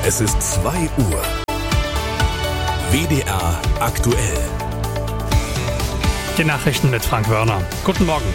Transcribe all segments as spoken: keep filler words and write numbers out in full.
Es ist zwei Uhr. W D R aktuell. Die Nachrichten mit Frank Wörner. Guten Morgen.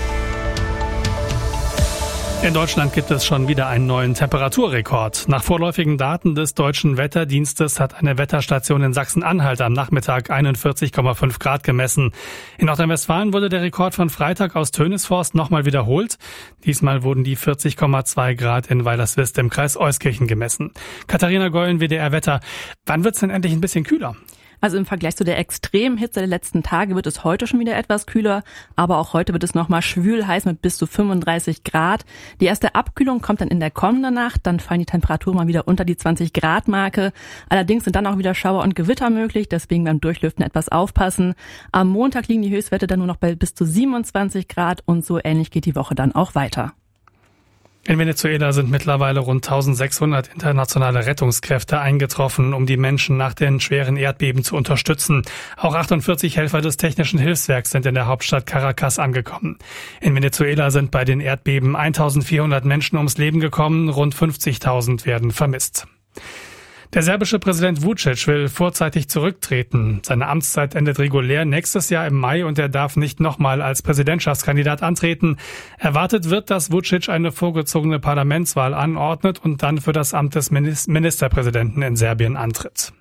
In Deutschland gibt es schon wieder einen neuen Temperaturrekord. Nach vorläufigen Daten des Deutschen Wetterdienstes hat eine Wetterstation in Sachsen-Anhalt am Nachmittag einundvierzig Komma fünf Grad gemessen. In Nordrhein-Westfalen wurde der Rekord von Freitag aus Tönisforst nochmal wiederholt. Diesmal wurden die vierzig Komma zwei Grad in Weilerswist im Kreis Euskirchen gemessen. Katharina Geulen, W D R Wetter. Wann wird's denn endlich ein bisschen kühler? Also im Vergleich zu der extremen Hitze der letzten Tage wird es heute schon wieder etwas kühler, aber auch heute wird es nochmal schwül heiß mit bis zu fünfunddreißig Grad. Die erste Abkühlung kommt dann in der kommenden Nacht, dann fallen die Temperaturen mal wieder unter die zwanzig Grad Marke. Allerdings sind dann auch wieder Schauer und Gewitter möglich, deswegen beim Durchlüften etwas aufpassen. Am Montag liegen die Höchstwerte dann nur noch bei bis zu siebenundzwanzig Grad und so ähnlich geht die Woche dann auch weiter. In Venezuela sind mittlerweile rund eintausendsechshundert internationale Rettungskräfte eingetroffen, um die Menschen nach den schweren Erdbeben zu unterstützen. Auch achtundvierzig Helfer des Technischen Hilfswerks sind in der Hauptstadt Caracas angekommen. In Venezuela sind bei den Erdbeben eintausendvierhundert Menschen ums Leben gekommen, rund fünfzigtausend werden vermisst. Der serbische Präsident Vučić will vorzeitig zurücktreten. Seine Amtszeit endet regulär nächstes Jahr im Mai und er darf nicht nochmal als Präsidentschaftskandidat antreten. Erwartet wird, dass Vučić eine vorgezogene Parlamentswahl anordnet und dann für das Amt des Ministerpräsidenten in Serbien antritt.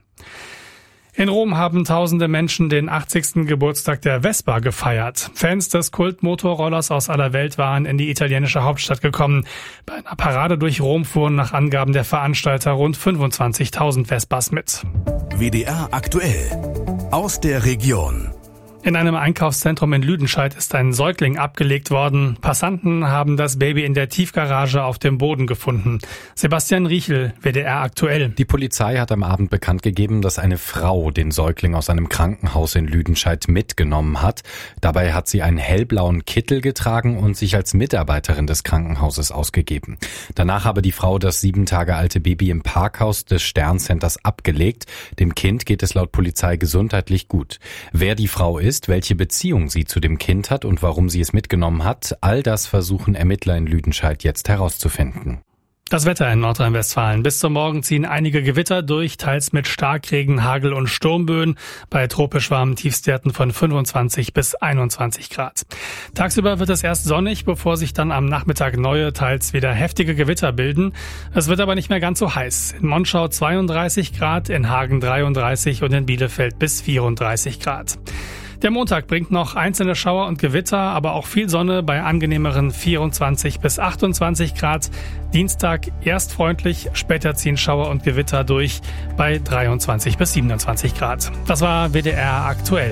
In Rom haben tausende Menschen den achtzigsten Geburtstag der Vespa gefeiert. Fans des Kultmotorrollers aus aller Welt waren in die italienische Hauptstadt gekommen. Bei einer Parade durch Rom fuhren nach Angaben der Veranstalter rund fünfundzwanzigtausend Vespas mit. W D R aktuell. Aus der Region. In einem Einkaufszentrum in Lüdenscheid ist ein Säugling abgelegt worden. Passanten haben das Baby in der Tiefgarage auf dem Boden gefunden. Sebastian Riechel, W D R aktuell. Die Polizei hat am Abend bekannt gegeben, dass eine Frau den Säugling aus einem Krankenhaus in Lüdenscheid mitgenommen hat. Dabei hat sie einen hellblauen Kittel getragen und sich als Mitarbeiterin des Krankenhauses ausgegeben. Danach habe die Frau das sieben Tage alte Baby im Parkhaus des Sterncenters abgelegt. Dem Kind geht es laut Polizei gesundheitlich gut. Wer die Frau ist, Ist, welche Beziehung sie zu dem Kind hat und warum sie es mitgenommen hat, all das versuchen Ermittler in Lüdenscheid jetzt herauszufinden. Das Wetter in Nordrhein-Westfalen. Bis zum Morgen ziehen einige Gewitter durch, teils mit Starkregen, Hagel und Sturmböen bei tropisch warmen Tiefstwerten von fünfundzwanzig bis einundzwanzig Grad. Tagsüber wird es erst sonnig, bevor sich dann am Nachmittag neue, teils wieder heftige Gewitter bilden. Es wird aber nicht mehr ganz so heiß. In Monschau zweiunddreißig Grad, in Hagen dreiunddreißig und in Bielefeld bis vierunddreißig Grad. Der Montag bringt noch einzelne Schauer und Gewitter, aber auch viel Sonne bei angenehmeren vierundzwanzig bis achtundzwanzig Grad. Dienstag erst freundlich, später ziehen Schauer und Gewitter durch bei dreiundzwanzig bis siebenundzwanzig Grad. Das war W D R aktuell.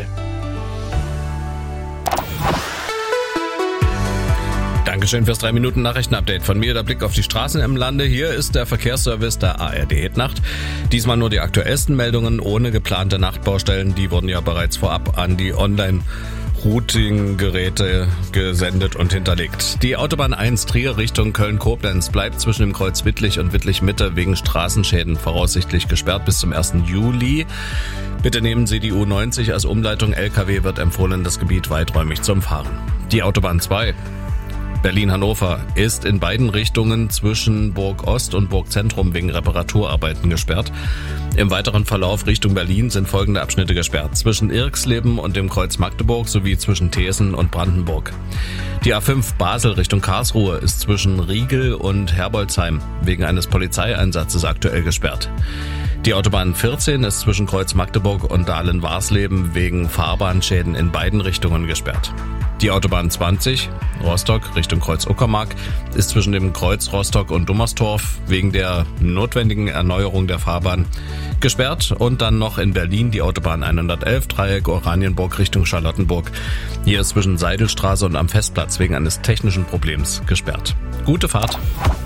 Dankeschön fürs drei Minuten Nachrichtenupdate von mir. Der Blick auf die Straßen im Lande. Hier ist der Verkehrsservice der A R D Nacht. Diesmal nur die aktuellsten Meldungen ohne geplante Nachtbaustellen. Die wurden ja bereits vorab an die Online-Routing-Geräte gesendet und hinterlegt. Die Autobahn eins Trier Richtung Köln-Koblenz bleibt zwischen dem Kreuz Wittlich und Wittlich-Mitte wegen Straßenschäden voraussichtlich gesperrt bis zum ersten Juli. Bitte nehmen Sie die U neunzig als Umleitung. L K W wird empfohlen, das Gebiet weiträumig zu umfahren. Die Autobahn zwei Berlin-Hannover ist in beiden Richtungen zwischen Burg Ost und Burg Zentrum wegen Reparaturarbeiten gesperrt. Im weiteren Verlauf Richtung Berlin sind folgende Abschnitte gesperrt: zwischen Irxleben und dem Kreuz Magdeburg sowie zwischen Thesen und Brandenburg. Die A fünf Basel Richtung Karlsruhe ist zwischen Riegel und Herbolzheim wegen eines Polizeieinsatzes aktuell gesperrt. Die Autobahn vierzehn ist zwischen Kreuz Magdeburg und Dahlen-Warsleben wegen Fahrbahnschäden in beiden Richtungen gesperrt. Die Autobahn zwanzig, Rostock Richtung Kreuz Uckermark, ist zwischen dem Kreuz Rostock und Dummerstorf wegen der notwendigen Erneuerung der Fahrbahn gesperrt. Und dann noch in Berlin die Autobahn hundertelf, Dreieck Oranienburg Richtung Charlottenburg. Hier ist zwischen Seidelstraße und am Festplatz wegen eines technischen Problems gesperrt. Gute Fahrt!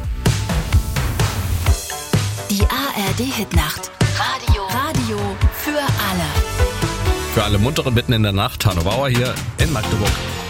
Die A R D-Hitnacht. Radio. Radio für alle. Für alle Munteren mitten in der Nacht, Hanno Bauer hier in Magdeburg.